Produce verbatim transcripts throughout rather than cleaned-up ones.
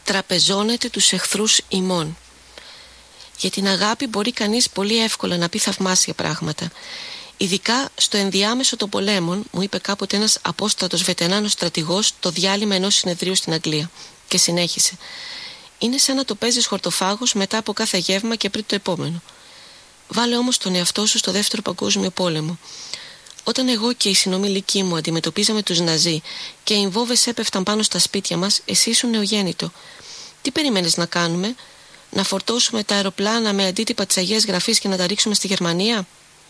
τραπεζώνετε τους εχθρούς ημών. Για την αγάπη μπορεί κανείς πολύ εύκολα να πει θαυμάσια πράγματα. Ειδικά στο ενδιάμεσο των πολέμων, μου είπε κάποτε ένας απόστατος βετεράνος στρατηγός το διάλειμμα ενός συνεδρίου στην Αγγλία. Και συνέχισε. Είναι σαν να το παίζεις χορτοφάγος μετά από κάθε γεύμα και πριν το επόμενο. Βάλε όμως τον εαυτό σου στο δεύτερο παγκόσμιο πόλεμο. Όταν εγώ και οι συνομιλικοί μου αντιμετωπίζαμε τους Ναζί και οι βόβες έπεφταν πάνω στα σπίτια μας, εσύ ήσουν νεογέννητο. Τι περιμένεις να κάνουμε? Να φορτώσουμε τα αεροπλάνα με αντίτυπα της Αγίας Γραφής και να τα ρίξουμε στη Γερμανία?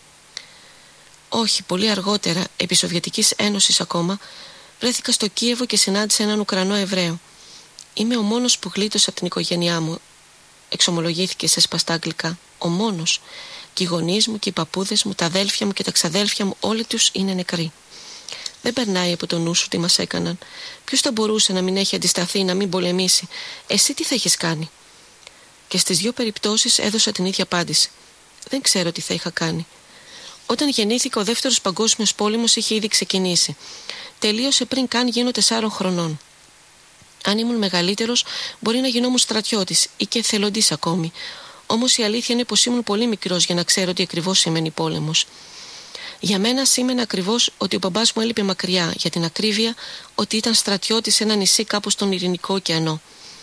Όχι, πολύ αργότερα, επί Σοβιετικής Ένωσης ακόμα, βρέθηκα στο Κίεβο και συνάντησα έναν Ουκρανό Εβραίο. Είμαι ο μόνος που γλίτωσα από την οικογένειά μου, εξομολογήθηκε σε σπαστά αγγλικά. Ο μόνος. Και οι γονείς μου και οι παππούδες μου, τα αδέλφια μου και τα ξαδέλφια μου, όλοι τους είναι νεκροί. Δεν περνάει από το νου σου τι μας έκαναν. Ποιος θα μπορούσε να μην έχει αντισταθεί, να μην πολεμήσει? Εσύ τι θα έχεις κάνει? Και στις δύο περιπτώσεις έδωσα την ίδια απάντηση. Δεν ξέρω τι θα είχα κάνει. Όταν γεννήθηκα, ο δεύτερος παγκόσμιος πόλεμος είχε ήδη ξεκινήσει. Τελείωσε πριν καν γίνω τεσσάρων χρονών. Αν ήμουν μεγαλύτερος, μπορεί να γινόμουν στρατιώτης ή και εθελοντής ακόμη. Όμως η αλήθεια είναι πως ήμουν πολύ μικρός για να ξέρω τι ακριβώς σημαίνει πόλεμος. Για μένα σήμαινε ακριβώς ότι ο μπαμπάς μου έλειπε μακριά, για την ακρίβεια ότι ήταν στρατιώτης σε ένα νησί κάπου στον Ειρηνικό ωκεανό.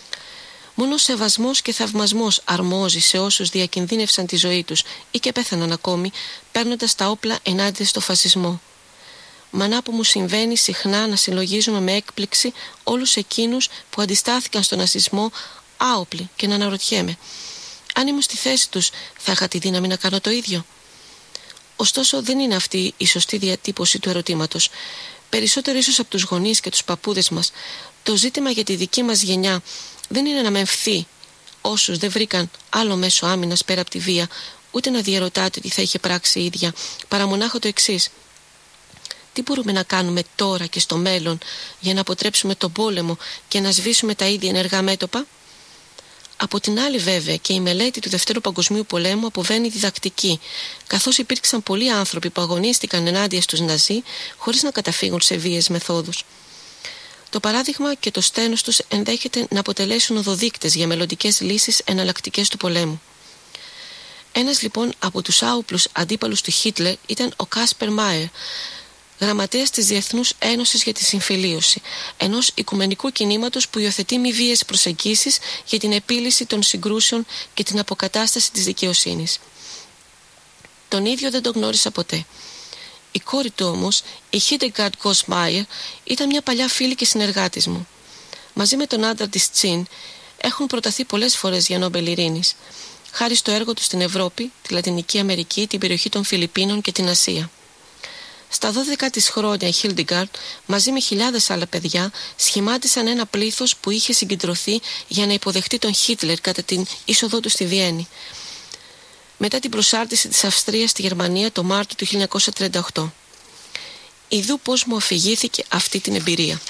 Μόνο σεβασμός και θαυμασμός αρμόζει σε όσους διακινδύνευσαν τη ζωή τους ή και πέθαναν ακόμη, παίρνοντας τα όπλα ενάντια στο φασισμό. Μανά που μου συμβαίνει συχνά να συλλογίζομαι με έκπληξη όλους εκείνους που αντιστάθηκαν στον ναζισμό άοπλοι και να αναρωτιέμαι. Αν ήμουν στη θέση τους, θα είχα τη δύναμη να κάνω το ίδιο? Ωστόσο, δεν είναι αυτή η σωστή διατύπωση του ερωτήματος. Περισσότερο ίσως από τους γονείς και τους παππούδες μας. Το ζήτημα για τη δική μας γενιά δεν είναι να μεμφθεί όσους δεν βρήκαν άλλο μέσο άμυνας πέρα από τη βία, ούτε να διαρωτάτε τι θα είχε πράξει η ίδια, παρά μονάχα το εξής. Τι μπορούμε να κάνουμε τώρα και στο μέλλον για να αποτρέψουμε τον πόλεμο και να σβήσουμε τα ίδια ενεργά μέτωπα? Από την άλλη, βέβαια, και η μελέτη του Δευτέρου Παγκοσμίου Πολέμου αποβαίνει διδακτική, καθώς υπήρξαν πολλοί άνθρωποι που αγωνίστηκαν ενάντια στους Ναζί χωρίς να καταφύγουν σε βίαιες μεθόδους. Το παράδειγμα και το στένος τους ενδέχεται να αποτελέσουν οδοδείκτες για μελλοντικές λύσεις εναλλακτικές του πολέμου. Ένας λοιπόν από τους άοπλους αντίπαλους του Χίτλερ ήταν ο Κάσπερ Μάιερ, γραμματέας της Διεθνούς Ένωσης για τη Συμφιλίωση, ενός οικουμενικού κινήματος που υιοθετεί μη βίαιες προσεγγίσεις για την επίλυση των συγκρούσεων και την αποκατάσταση της δικαιοσύνης. Τον ίδιο δεν τον γνώρισα ποτέ. Η κόρη του όμως, η Χίντεγκαρντ Γκοσμάιερ, ήταν μια παλιά φίλη και συνεργάτης μου. Μαζί με τον άντρα της Τσιν έχουν προταθεί πολλές φορές για Νόμπελ Ειρήνης, χάρη στο έργο του στην Ευρώπη, τη Λατινική Αμερική, την περιοχή των Φιλιππίνων και την Ασία. Στα δώδεκα της χρόνια η Χίλντεγκαρντ μαζί με χιλιάδες άλλα παιδιά σχημάτισαν ένα πλήθος που είχε συγκεντρωθεί για να υποδεχτεί τον Χίτλερ κατά την είσοδό του στη Βιέννη, μετά την προσάρτηση της Αυστρίας στη Γερμανία το Μάρτιο του χίλια εννιακόσια τριάντα οκτώ. Ιδού πώς μου αφηγήθηκε αυτή την εμπειρία.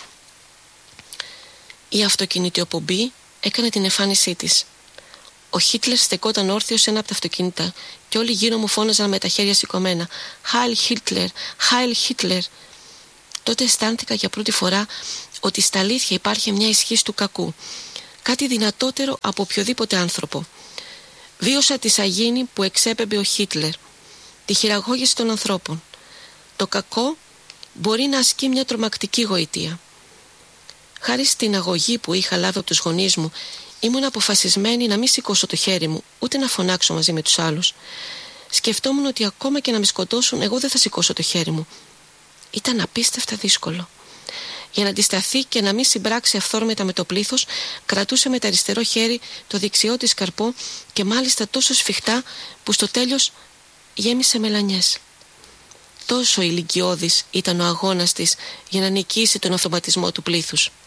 Η αυτοκινητοπομπή έκανε την εμφάνισή της. Ο Χίτλερ στεκόταν όρθιος σε ένα από τα αυτοκίνητα και όλοι γύρω μου φώναζαν με τα χέρια σηκωμένα «Χάιλ Χίτλερ! Χάιλ Χίτλερ!». Τότε αισθάνθηκα για πρώτη φορά ότι στα αλήθεια υπάρχει μια ισχύς του κακού, κάτι δυνατότερο από οποιοδήποτε άνθρωπο. Βίωσα τη σαγίνη που εξέπεμπε ο Χίτλερ, τη χειραγώγηση των ανθρώπων. Το κακό μπορεί να ασκεί μια τρομακτική γοητεία. Χάρη στην αγωγή που είχα λάβει από τους γονείς μου, ήμουν αποφασισμένη να μην σηκώσω το χέρι μου, ούτε να φωνάξω μαζί με τους άλλους. Σκεφτόμουν ότι ακόμα και να με σκοτώσουν, εγώ δεν θα σηκώσω το χέρι μου. Ήταν απίστευτα δύσκολο. Για να αντισταθεί και να μην συμπράξει αυθόρμητα με το πλήθος, κρατούσε με το αριστερό χέρι το δεξιό της καρπό και μάλιστα τόσο σφιχτά που στο τέλος γέμισε μελανιές. Τόσο ηλικιώδης ήταν ο αγώνας της για να νικήσει τον αυτοματισμό του πλήθους.